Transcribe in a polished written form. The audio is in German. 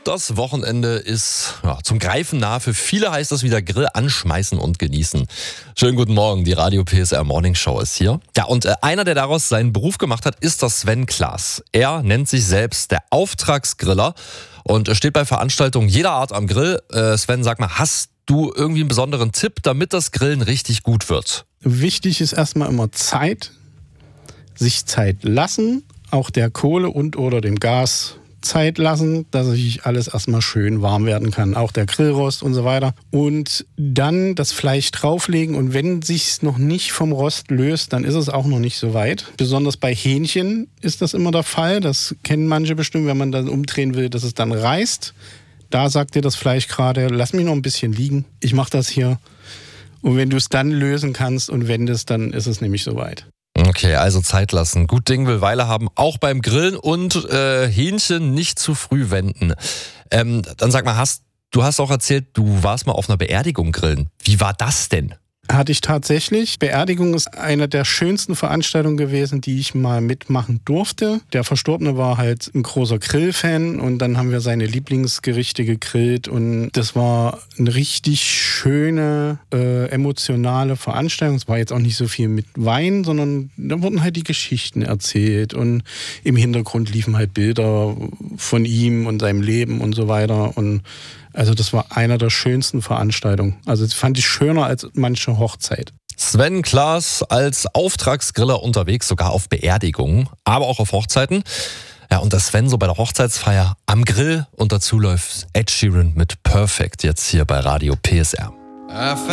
Das Wochenende ist zum Greifen nah. Für viele heißt das wieder Grill anschmeißen und genießen. Schönen guten Morgen, die Radio PSR Morning Show ist hier. Ja, und einer, der daraus seinen Beruf gemacht hat, ist das Sven Klaas. Er nennt sich selbst der Auftragsgriller und steht bei Veranstaltungen jeder Art am Grill. Sven, sag mal, hast du irgendwie einen besonderen Tipp, damit das Grillen richtig gut wird? Wichtig ist erstmal immer Zeit, sich Zeit lassen, auch der Kohle und oder dem Gas Zeit lassen, dass sich alles erstmal schön warm werden kann, auch der Grillrost und so weiter. Und dann das Fleisch drauflegen und wenn sich's noch nicht vom Rost löst, dann ist es auch noch nicht so weit. Besonders bei Hähnchen ist das immer der Fall, das kennen manche bestimmt, wenn man dann umdrehen will, dass es dann reißt. Da sagt dir das Fleisch gerade, lass mich noch ein bisschen liegen, ich mache das hier. Und wenn du es dann lösen kannst und wendest, dann ist es nämlich soweit. Okay, also Zeit lassen. Gut Ding will Weile haben, auch beim Grillen und Hähnchen nicht zu früh wenden. Dann sag mal, du hast auch erzählt, du warst mal auf einer Beerdigung grillen. Wie war das denn? Hatte ich tatsächlich. Beerdigung ist eine der schönsten Veranstaltungen gewesen, die ich mal mitmachen durfte. Der Verstorbene war halt ein großer Grillfan und dann haben wir seine Lieblingsgerichte gegrillt und das war eine richtig schöne, emotionale Veranstaltung. Es war jetzt auch nicht so viel mit Wein, sondern da wurden halt die Geschichten erzählt und im Hintergrund liefen halt Bilder von ihm und seinem Leben und so weiter und also das war einer der schönsten Veranstaltungen. Also das fand ich schöner als manche Hochzeit. Sven Klaas als Auftragsgriller unterwegs, sogar auf Beerdigungen, aber auch auf Hochzeiten. Ja, und der Sven so bei der Hochzeitsfeier am Grill und dazu läuft Ed Sheeran mit Perfect jetzt hier bei Radio PSR.